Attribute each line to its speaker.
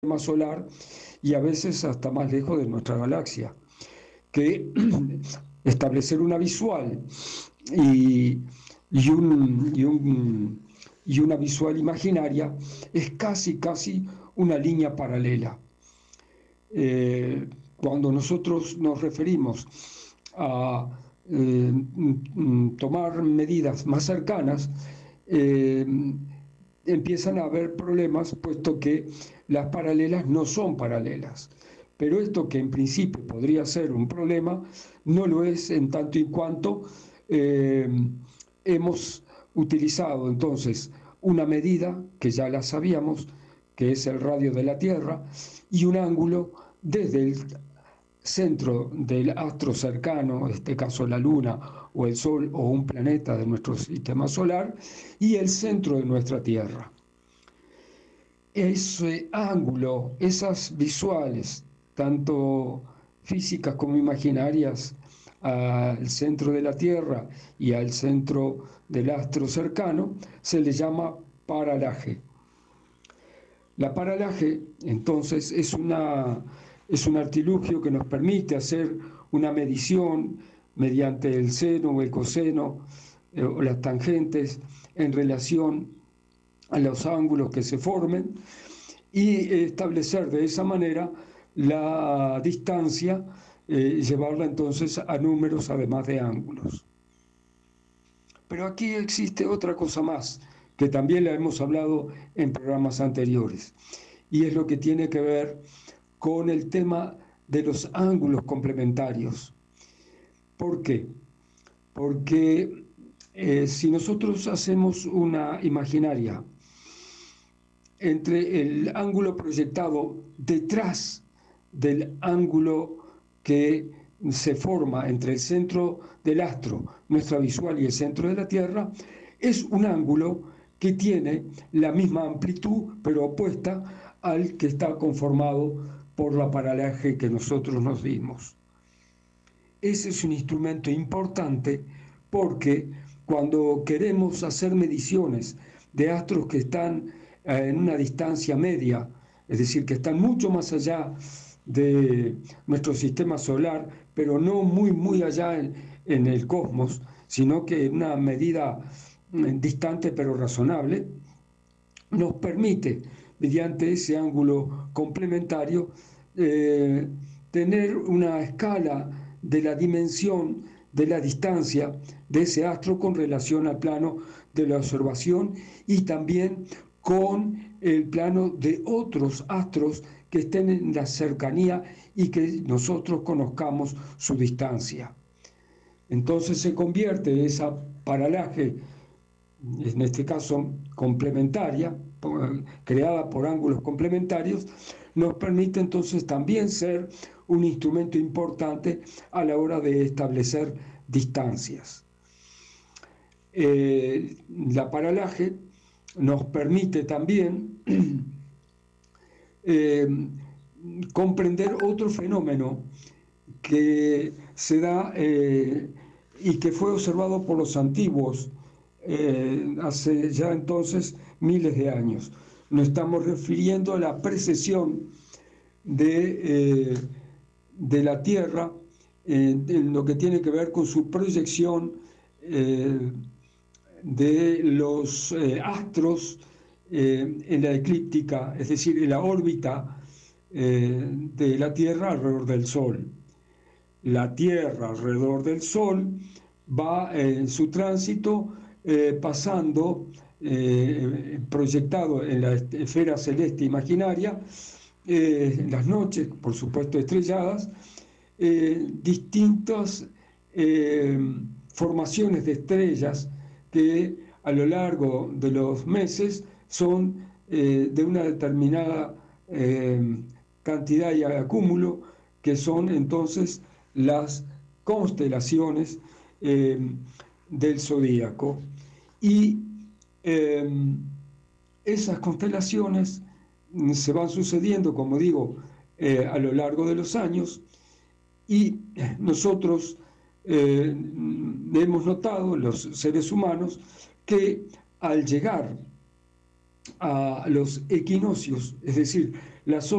Speaker 1: sistema solar y a veces hasta más lejos de nuestra galaxia, que establecer una visual y, y, un, y, un, y una visual imaginaria es casi una línea paralela. Cuando nosotros nos referimos a tomar medidas más cercanas, eh, empiezan a haber problemas, puesto que las paralelas no son paralelas. Pero esto que en principio podría ser un problema, no lo es en tanto y cuanto eh, hemos utilizado entonces una medida que ya la sabíamos, que es el radio de la Tierra, y un ángulo desde el centro del astro cercano, en este caso la Luna o el Sol o un planeta de nuestro sistema solar, y el centro de nuestra Tierra. Ese ángulo, esas visuales, tanto físicas como imaginarias, al centro de la Tierra y al centro del astro cercano, se le llama paralaje. La paralaje, entonces, es un artilugio que nos permite hacer una medición mediante el seno o el coseno o las tangentes en relación a los ángulos que se formen y establecer de esa manera la distancia, llevarla entonces a números además de ángulos. Pero aquí existe otra cosa más, que también la hemos hablado en programas anteriores, y es lo que tiene que ver con el tema de los ángulos complementarios. ¿Por qué? Porque si nosotros hacemos una imaginaria entre el ángulo proyectado detrás del ángulo que se forma entre el centro del astro, nuestra visual, y el centro de la Tierra, es un ángulo que tiene la misma amplitud, pero opuesta al que está conformado por la paralaje que nosotros nos dimos. Ese es un instrumento importante porque cuando queremos hacer mediciones de astros que están en una distancia media, es decir, que están mucho más allá de nuestro sistema solar, pero no muy allá en el cosmos, sino que en una medida distante pero razonable, nos permite, mediante ese ángulo complementario, tener una escala de la dimensión de la distancia de ese astro con relación al plano de la observación y también con el plano de otros astros que estén en la cercanía y que nosotros conozcamos su distancia. Entonces se convierte esa paralaje, en este caso complementaria, creada por ángulos complementarios, nos permite entonces también ser un instrumento importante a la hora de establecer distancias. La paralaje nos permite también comprender otro fenómeno que se da y que fue observado por los antiguos hace ya entonces miles de años. Nos estamos refiriendo a la precesión de la Tierra en lo que tiene que ver con su proyección de los astros en la eclíptica, es decir, en la órbita de la Tierra alrededor del Sol. La Tierra alrededor del Sol va en su tránsito pasando, proyectado en la esfera celeste imaginaria, en las noches, por supuesto estrelladas, distintas formaciones de estrellas que a lo largo de los meses son de una determinada cantidad y acúmulo, que son entonces las constelaciones del zodíaco. Y esas constelaciones se van sucediendo, como digo, a lo largo de los años, y nosotros hemos notado, los seres humanos, que al llegar a los equinoccios, es decir, las